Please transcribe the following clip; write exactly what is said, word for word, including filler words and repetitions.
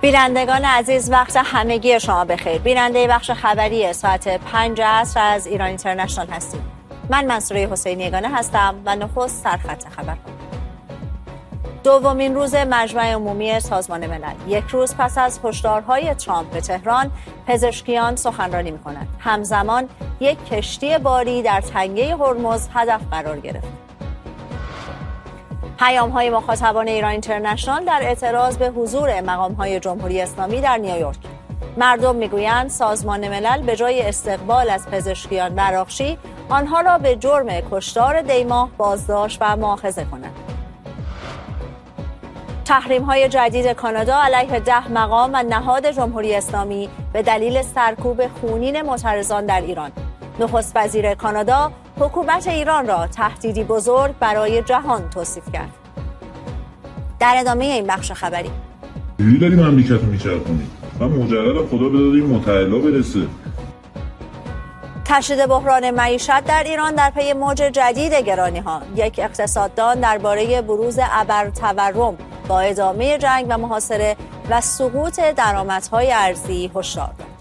بینندگان عزیز، وقت همگی شما بخیر. بیننده بخش خبری ساعت پنج عصر از ایران اینترنشنال هستیم. من منصوره حسینی یگانه هستم و نخست سرخط خبر. دومین روز مجمع عمومی سازمان ملل. یک روز پس از هشدارهای ترامپ به تهران، پزشکیان سخنرانی می‌کنند. همزمان یک کشتی باری در تنگه هرمز هدف قرار گرفت. پیام‌های مخاطبان ایران اینترنشنال در اعتراض به حضور مقام‌های جمهوری اسلامی در نیویورک. مردم میگویند سازمان ملل به جای استقبال از پزشکیان براقشی، آنها را به جرم کشتار دیماه بازداشت و مؤاخذه کنند. تحریم‌های جدید کانادا علیه ده مقام و نهاد جمهوری اسلامی به دلیل سرکوب خونین معترضان در ایران. نخست وزیر کانادا حکومت ایران را تهدیدی بزرگ برای جهان توصیف کرد. در ادامه این بخش خبری، چجوری داری مملکت رو میچرخونی؟ و مجرد خدا بداد این متعلا برسه. تشدید بحران معیشت در ایران در پی موج جدید گرانی‌ها. یک اقتصاددان درباره بروز ابرتورم با ادامه جنگ و محاصره و سقوط درآمدهای ارزی هشدار داد.